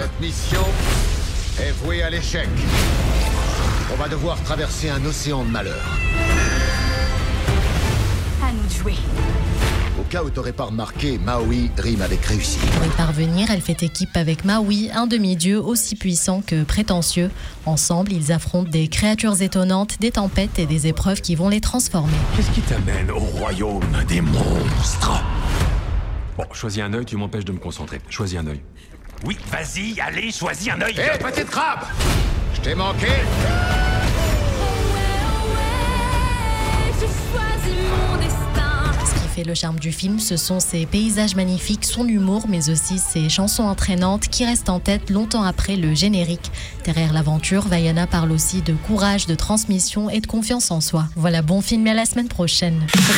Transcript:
Cette mission est vouée à l'échec. On va devoir traverser un océan de malheur. À nous de jouer. Au cas où t'aurais pas remarqué, Maui rime avec réussi. Pour y parvenir, elle fait équipe avec Maui, un demi-dieu aussi puissant que prétentieux. Ensemble, ils affrontent des créatures étonnantes, des tempêtes et des épreuves qui vont les transformer. Qu'est-ce qui t'amène au royaume des monstres? Bon, choisis un œil, tu m'empêches de me concentrer. Choisis un œil. Oui, vas-y, allez, choisis un œil. Hé, petite crabe! Je t'ai manqué? J'ai choisi mon destin. Ce qui fait le charme du film, ce sont ses paysages magnifiques, son humour, mais aussi ses chansons entraînantes qui restent en tête longtemps après le générique. Derrière l'aventure, Vaiana parle aussi de courage, de transmission et de confiance en soi. Voilà, bon film et à la semaine prochaine.